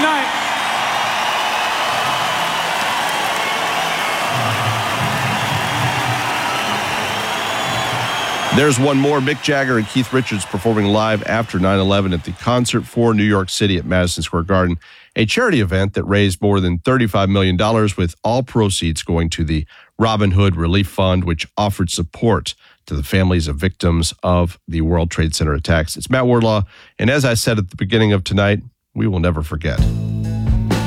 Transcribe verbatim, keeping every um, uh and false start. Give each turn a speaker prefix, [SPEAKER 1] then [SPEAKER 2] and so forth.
[SPEAKER 1] tonight.
[SPEAKER 2] There's one more. Mick Jagger and Keith Richards performing live after nine eleven at the Concert for New York City at Madison Square Garden, a charity event that raised more than thirty-five million dollars, with all proceeds going to the Robin Hood Relief Fund, which offered support to the families of victims of the World Trade Center attacks. It's Matt Wardlaw, and as I said at the beginning of tonight, we will never forget.